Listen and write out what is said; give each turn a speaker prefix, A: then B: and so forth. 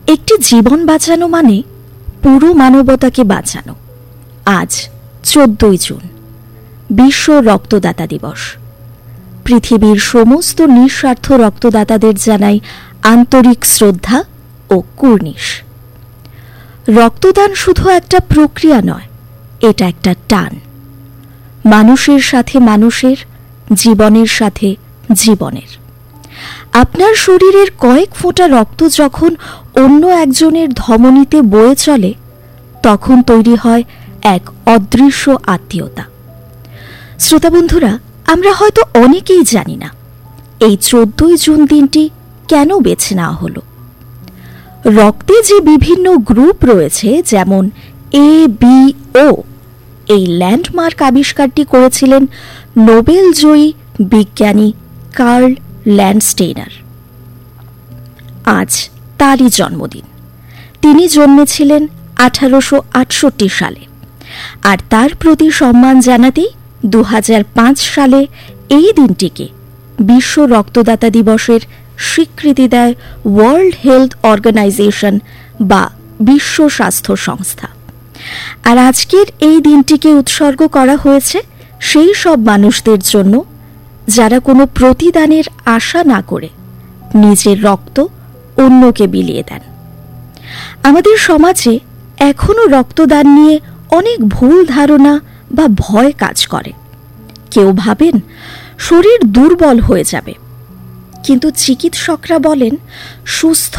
A: একটি জীবন বাঁচানো মানে পুরো মানবতাকে বাঁচানো। আজ 14ই জুন, বিশ্ব রক্তদাতা দিবস। পৃথিবীর সমস্ত নিঃস্বার্থ রক্তদাতাদের জানাই আন্তরিক শ্রদ্ধা ও কুর্নিশ। রক্তদান শুধু একটা প্রক্রিয়া নয়, এটা একটা টান। মানুষের সাথে মানুষের, জীবনের সাথে জীবনের। আপনার শরীরের কয়েক ফোঁটা রক্ত যখন অন্য একজনের ধমনীতে বয়ে চলে, তখন তৈরি হয় এক অদৃশ্য আত্মীয়তা। শ্রোতা বন্ধুরা, আমরা হয়তো অনেকেই জানি না এই 14ই জুন দিনটি কেন বেছে নেওয়া হলো। রক্তে যে বিভিন্ন গ্রুপ রয়েছে, যেমন এ, বি, ও, এই ল্যান্ডমার্ক আবিষ্কারটি করেছিলেন নোবেল জয়ী বিজ্ঞানী কার্ল ল্যান্ডস্টেইনার। আজ তারই জন্মদিন। তিনি জন্মেছিলেন 1868 সালে, আর তার প্রতি সম্মান জানাতেই 2005 সালে এই দিনটিকে বিশ্ব রক্তদাতা দিবসের স্বীকৃতি দেয় ওয়ার্ল্ড হেলথ অর্গানাইজেশন বা বিশ্ব স্বাস্থ্য সংস্থা। আর আজকের এই দিনটিকে উৎসর্গ করা হয়েছে সেই সব মানুষদের জন্য যারা কোনো প্রতিদানের আশা না করে নিজের রক্ত অন্যকে বিলিয়ে দেন। আমাদের সমাজে এখনো রক্তদান নিয়ে অনেক ভুল ধারণা বা ভয় কাজ করে। কেউ ভাবেন শরীর দুর্বল হয়ে যাবে, কিন্তু চিকিৎসকরা বলেন সুস্থ